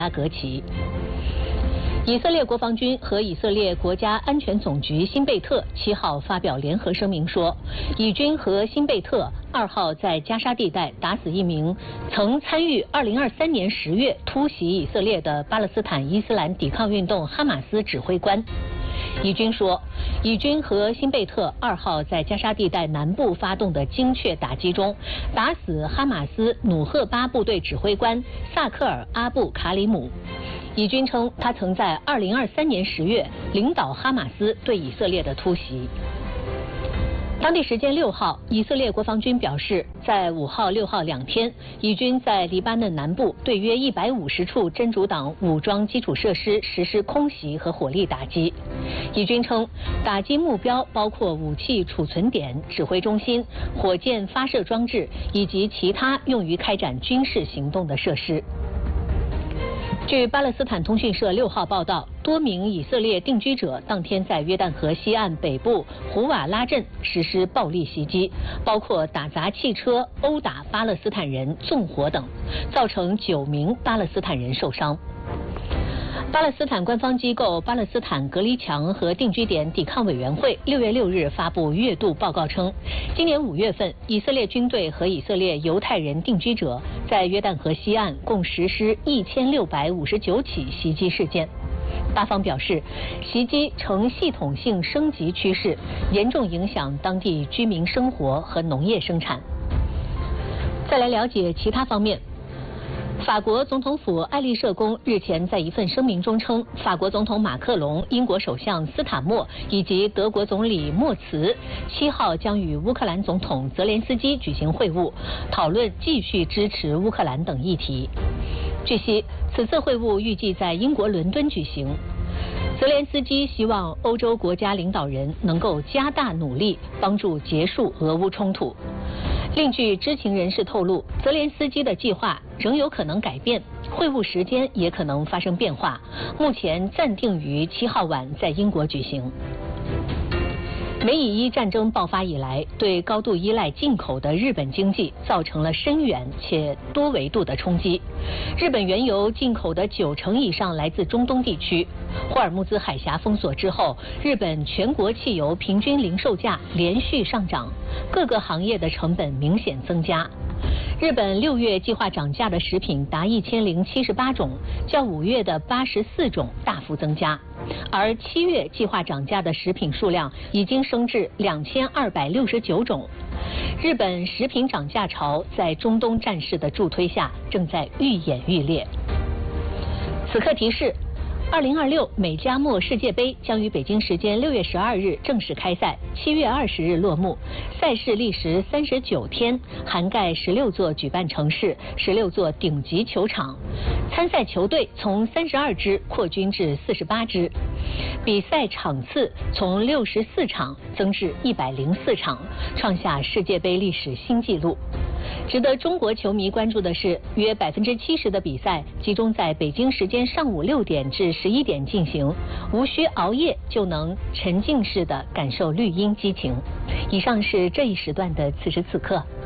格旗。以色列国防军和以色列国家安全总局辛贝特7号发表联合声明说，以军和辛贝特2号在加沙地带打死一名曾参与2023年10月突袭以色列的巴勒斯坦伊斯兰抵抗运动哈马斯指挥官。以军说，以军和辛贝特2号在加沙地带南部发动的精确打击中，打死哈马斯努赫巴部队指挥官萨克尔·阿布卡里姆。以军称，他曾在2023年10月领导哈马斯对以色列的突袭。当地时间6号，以色列国防军表示，在5号、6号2天，以军在黎巴嫩南部对约150处真主党武装基础设施实施空袭和火力打击。以军称，打击目标包括武器储存点、指挥中心、火箭发射装置以及其他用于开展军事行动的设施。据巴勒斯坦通讯社6号报道，多名以色列定居者当天在约旦河西岸北部胡瓦拉镇实施暴力袭击，包括打砸汽车、殴打巴勒斯坦人、纵火等，造成9名巴勒斯坦人受伤。巴勒斯坦官方机构巴勒斯坦隔离墙和定居点抵抗委员会6月6日发布月度报告称，今年5月份，以色列军队和以色列犹太人定居者在约旦河西岸共实施1659起袭击事件。巴方表示，袭击呈系统性升级趋势，严重影响当地居民生活和农业生产。再来了解其他方面。法国总统府爱丽舍宫日前在一份声明中称，法国总统马克龙、英国首相斯塔默以及德国总理默茨7号将与乌克兰总统泽连斯基举行会晤，讨论继续支持乌克兰等议题。据悉，此次会晤预计在英国伦敦举行。泽连斯基希望欧洲国家领导人能够加大努力，帮助结束俄乌冲突。另据知情人士透露，泽连斯基的计划仍有可能改变，会晤时间也可能发生变化，目前暂定于7号晚在英国举行。美以伊战争爆发以来，对高度依赖进口的日本经济造成了深远且多维度的冲击。日本原油进口的90%以上来自中东地区。霍尔木兹海峡封锁之后，日本全国汽油平均零售价连续上涨，各个行业的成本明显增加。日本6月计划涨价的食品达1078种，较5月的84种大幅增加，而7月计划涨价的食品数量已经升至2269种。日本食品涨价潮在中东战事的助推下，正在愈演愈烈。此刻提示，2026美加墨世界杯将于北京时间6月12日正式开赛，7月20日落幕。赛事历时39天，涵盖16座举办城市、16座顶级球场。参赛球队从32支扩军至48支，比赛场次从64场增至104场，创下世界杯历史新纪录。值得中国球迷关注的是，约70%的比赛集中在北京时间上午6点至11点进行，无需熬夜就能沉浸式的感受绿茵激情。以上是这一时段的此时此刻。